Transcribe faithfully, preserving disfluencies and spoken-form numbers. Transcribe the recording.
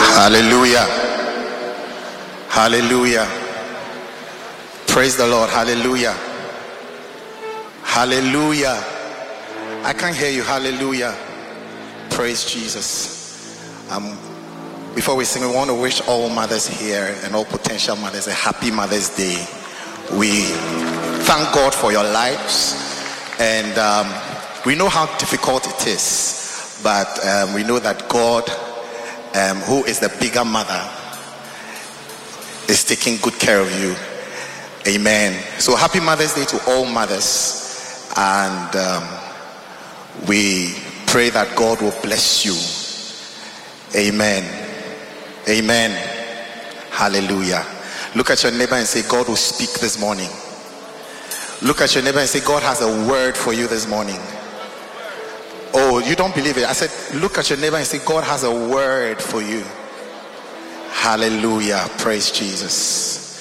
Hallelujah. Hallelujah. Praise the Lord. Hallelujah. Hallelujah. I can't hear you. Hallelujah. Praise Jesus. Um, before we sing, we want to wish all mothers here and all potential mothers a happy Mother's Day. We thank God for your lives, and um, we know how difficult it is, but um, we know that God, um, who is the bigger mother, is taking good care of you. Amen. So happy Mother's Day to all mothers, and um, we pray that God will bless you. Amen. Amen. Hallelujah. Look at your neighbor and say, God will speak this morning. Look at your neighbor and say, God has a word for you this morning. Oh, you don't believe it? I said, look at your neighbor and say, God has a word for you. Hallelujah. Praise Jesus.